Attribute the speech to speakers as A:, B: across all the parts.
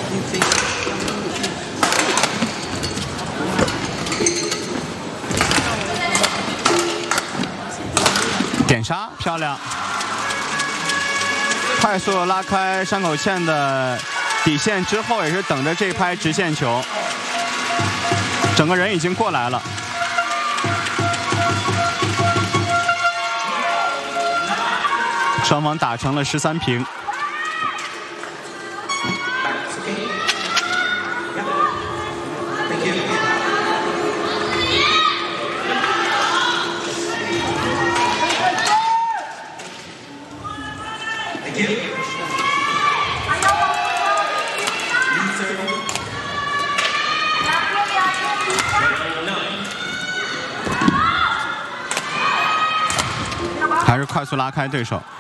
A: 点杀漂亮，快速拉开山口茜的底线之后，也是等着这拍直线球，整个人已经过来了。双方打成了13平。还是快速拉开对手。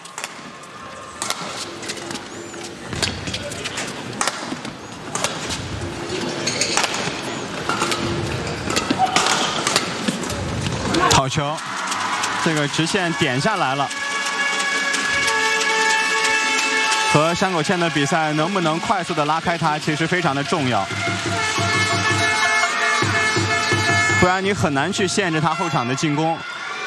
A: 好球，这个直线点下来了。和山口茜的比赛能不能快速的拉开它，其实非常的重要，不然你很难去限制他后场的进攻。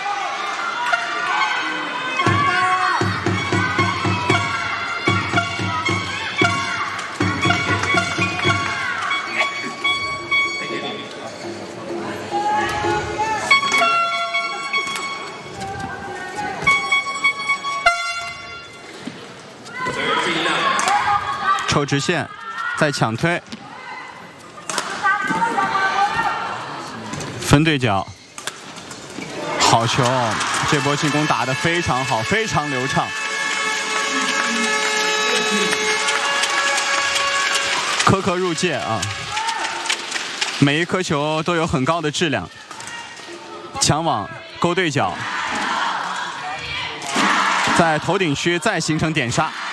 A: 抽直线，再抢推，分对角，好球！这波进攻打得非常好，非常流畅。颗颗入界啊，每一颗球都有很高的质量。抢网勾对角，在头顶区再形成点杀。